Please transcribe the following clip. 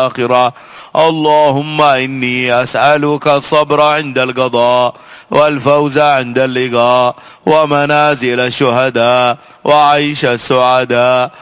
الآخرة. اللهم إني أسألك الصبر عند القضاء والفوز عند اللقاء ومنازل الشهداء وعيش السعداء